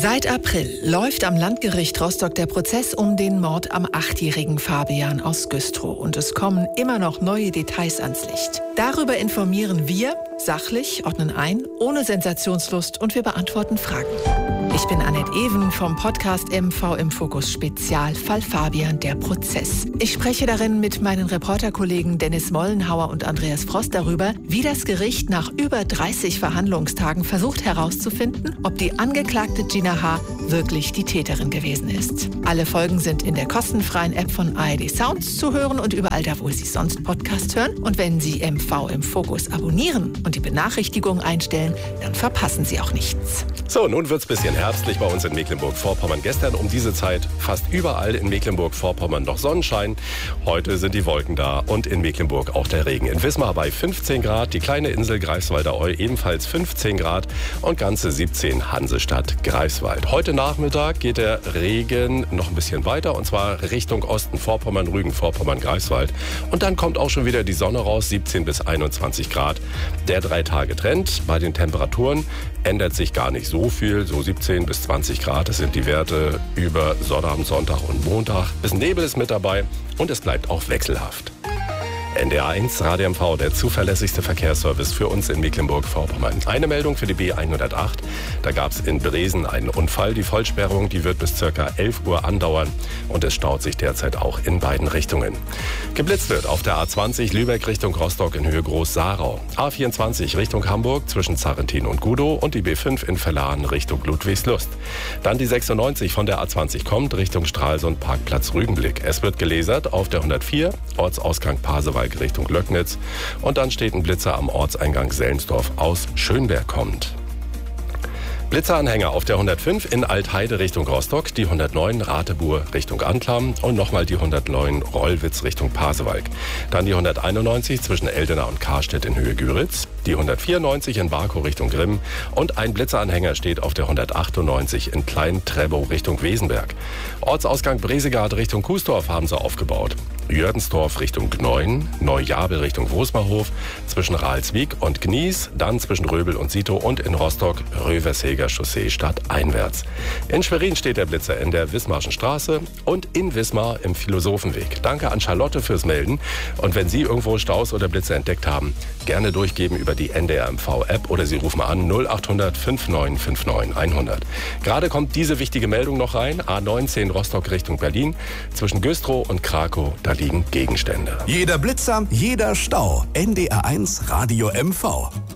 Seit April läuft am Landgericht Rostock der Prozess um den Mord am 8-jährigen Fabian aus Güstrow. Und es kommen immer noch neue Details ans Licht. Darüber informieren wir, sachlich, ordnen ein, ohne Sensationslust und wir beantworten Fragen. Ich bin Annette Even vom Podcast MV im Fokus Spezial Fall Fabian, der Prozess. Ich spreche darin mit meinen Reporterkollegen Dennis Mollenhauer und Andreas Frost darüber, wie das Gericht nach über 30 Verhandlungstagen versucht herauszufinden, ob die Angeklagte Gina H. wirklich die Täterin gewesen ist. Alle Folgen sind in der kostenfreien App von ARD Sounds zu hören und überall da, wo Sie sonst Podcast hören. Und wenn Sie MV im Fokus abonnieren und die Benachrichtigungen einstellen, dann verpassen Sie auch nichts. So, nun wird's ein bisschen herbstlich bei uns in Mecklenburg-Vorpommern. Gestern um diese Zeit fast überall in Mecklenburg-Vorpommern noch Sonnenschein. Heute sind die Wolken da und in Mecklenburg auch der Regen. In Wismar bei 15 Grad, die kleine Insel Greifswalder Eu ebenfalls 15 Grad und ganze 17 Hansestadt Greifswald. Heute Nachmittag geht der Regen noch ein bisschen weiter und zwar Richtung Osten, Vorpommern, Rügen, Vorpommern, Greifswald. Und dann kommt auch schon wieder die Sonne raus, 17 bis 21 Grad. Der 3-Tage-Trend bei den Temperaturen ändert sich gar nicht so viel, so 17 bis 20 Grad. Das sind die Werte über Sonnabend, Sonntag und Montag. Bis Nebel ist mit dabei und es bleibt auch wechselhaft. NDR 1 Radio MV, der zuverlässigste Verkehrsservice für uns in Mecklenburg-Vorpommern. Eine Meldung für die B108. Da gab es in Bresen einen Unfall. Die Vollsperrung, die wird bis ca. 11 Uhr andauern und es staut sich derzeit auch in beiden Richtungen. Geblitzt wird auf der A20 Lübeck Richtung Rostock in Höhe Groß-Sarau. A24 Richtung Hamburg zwischen Zarrentin und Gudow und die B5 in Verlahen Richtung Ludwigslust. Dann die 96 von der A20 kommt Richtung Stralsund Parkplatz Rügenblick. Es wird gelasert auf der 104 Ortsausgang Pasewalk Richtung Löcknitz und dann steht ein Blitzer am Ortseingang Sellensdorf aus Schönberg kommt. Blitzeranhänger auf der 105 in Altheide Richtung Rostock, die 109 Ratebuhr Richtung Anklam und nochmal die 109 Rollwitz Richtung Pasewalk. Dann die 191 zwischen Eldena und Karstedt in Höhe Güritz, die 194 in Barkow Richtung Grimm und ein Blitzeranhänger steht auf der 198 in Klein-Trebow Richtung Wesenberg. Ortsausgang Bresegard Richtung Kuesdorf haben sie aufgebaut. Jördensdorf Richtung Gneuen, Neujabel Richtung Wosmerhof, zwischen Rahlswijk und Gnies, dann zwischen Röbel und Sito und in Rostock Röversheger Chaussee stadteinwärts. In Schwerin steht der Blitzer in der Wismarschen Straße und in Wismar im Philosophenweg. Danke an Charlotte fürs Melden und wenn Sie irgendwo Staus oder Blitzer entdeckt haben, gerne durchgeben über die NDR MV-App oder Sie rufen an 0800 5959 100. Gerade kommt diese wichtige Meldung noch rein, A19 Rostock Richtung Berlin, zwischen Güstrow und Krakow, da liegen Gegenstände. Jeder Blitzer, jeder Stau. NDR 1 Radio MV.